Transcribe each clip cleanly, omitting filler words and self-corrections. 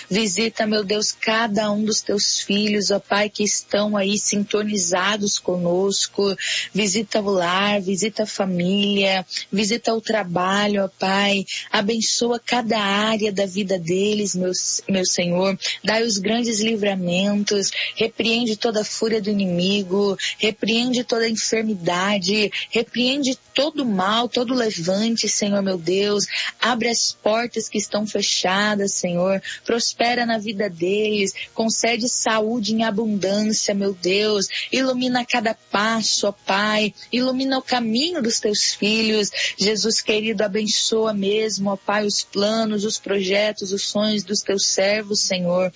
Visita, meu Deus, cada um dos teus filhos, ó Pai, que estão aí sintonizados conosco. Visita o lar, visita a família, visita o trabalho, ó Pai. Abençoa cada área da vida deles, meu Senhor. Dai os grandes livramentos. Repreende toda a fúria do inimigo. Repreende toda a enfermidade. Repreende todo o mal, todo o levante, Senhor, meu Deus. Abre as portas que estão fechadas, Senhor. Prospera na vida deles. Concede saúde em abundância, meu Deus. Ilumina cada passo, ó Pai. Ilumina o caminho dos teus filhos. Jesus querido, abençoa mesmo, ó Pai, os planos, os projetos, os sonhos dos teus servos, Senhor.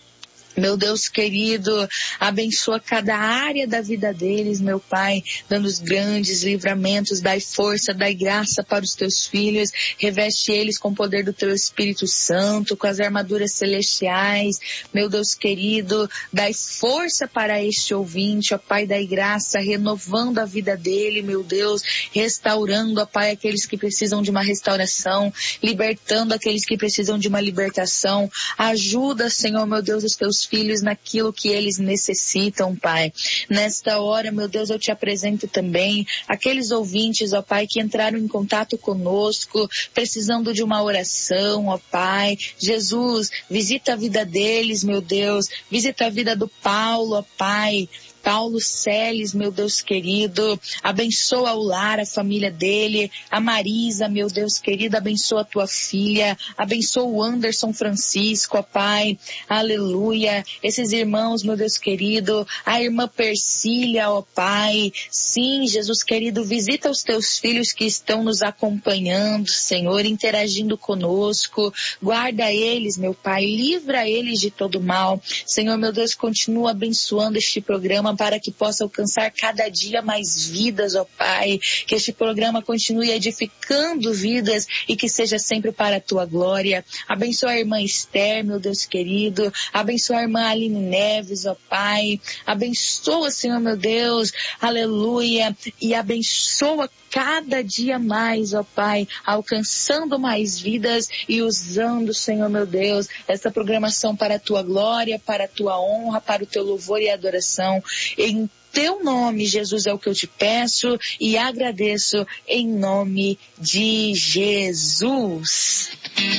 Meu Deus querido, abençoa cada área da vida deles, meu Pai, dando os grandes livramentos, dai força, dai graça para os teus filhos, reveste eles com o poder do teu Espírito Santo, com as armaduras celestiais, meu Deus querido, dai força para este ouvinte, ó Pai, dai graça, renovando a vida dele, meu Deus, restaurando, ó Pai, aqueles que precisam de uma restauração, libertando aqueles que precisam de uma libertação, ajuda, Senhor, meu Deus, os teus filhos naquilo que eles necessitam, Pai. Nesta hora, meu Deus, eu te apresento também aqueles ouvintes, ó Pai, que entraram em contato conosco, precisando de uma oração, ó Pai. Jesus, visita a vida deles, meu Deus. Visita a vida do Paulo, ó Pai. Paulo Celes, meu Deus querido, abençoa o lar, a família dele, a Marisa, meu Deus querido, abençoa a tua filha, abençoa o Anderson Francisco, ó Pai, aleluia, esses irmãos, meu Deus querido, a irmã Persília, ó Pai, sim, Jesus querido, visita os teus filhos que estão nos acompanhando, Senhor, interagindo conosco, guarda eles, meu Pai, livra eles de todo mal, Senhor, meu Deus, continua abençoando este programa para que possa alcançar cada dia mais vidas, ó Pai, que este programa continue edificando vidas e que seja sempre para a tua glória. Abençoa a irmã Esther, meu Deus querido, abençoa a irmã Aline Neves, ó Pai, abençoa, Senhor, meu Deus, aleluia, e abençoa cada dia mais, ó Pai, alcançando mais vidas e usando, Senhor, meu Deus, essa programação para a tua glória, para a tua honra, para o teu louvor e adoração. Em teu nome, Jesus, é o que eu te peço e agradeço em nome de Jesus.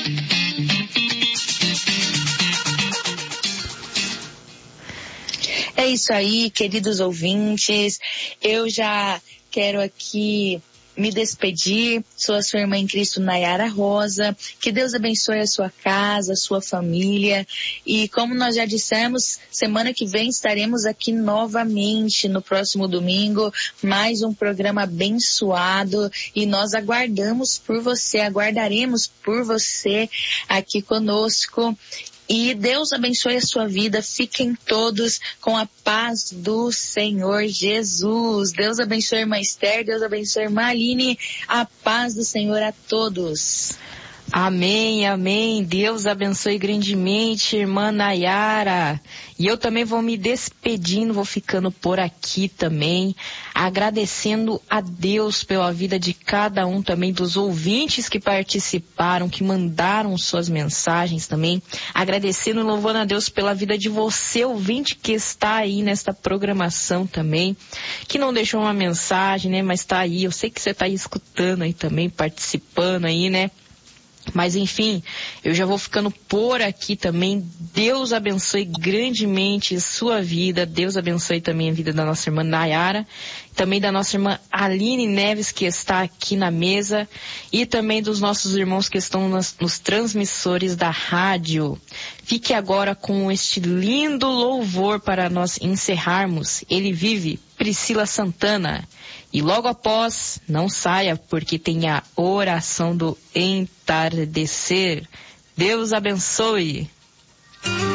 É isso aí, queridos ouvintes. Eu já quero aqui me despedir. Sou a sua irmã em Cristo, Nayara Rosa. Que Deus abençoe a sua casa, a sua família. E como nós já dissemos, semana que vem estaremos aqui novamente no próximo domingo. Mais um programa abençoado. E nós aguardaremos por você aqui conosco. E Deus abençoe a sua vida. Fiquem todos com a paz do Senhor Jesus. Deus abençoe a irmã Esther, Deus abençoe a irmã Aline. A paz do Senhor a todos. Amém, amém. Deus abençoe grandemente, irmã Nayara. E eu também vou me despedindo, vou ficando por aqui também, agradecendo a Deus pela vida de cada um também, dos ouvintes que participaram, que mandaram suas mensagens também, agradecendo e louvando a Deus pela vida de você, ouvinte, que está aí nesta programação também, que não deixou uma mensagem, né, mas está aí, eu sei que você está aí escutando aí também, participando aí, né. Mas enfim, eu já vou ficando por aqui também. Deus abençoe grandemente a sua vida. Deus abençoe também a vida da nossa irmã Nayara, também da nossa irmã Aline Neves, que está aqui na mesa, e também dos nossos irmãos que estão nos transmissores da rádio. Fique agora com este lindo louvor para nós encerrarmos. Ele vive, Priscila Santana. E logo após, não saia, porque tem a oração do entardecer. Deus abençoe.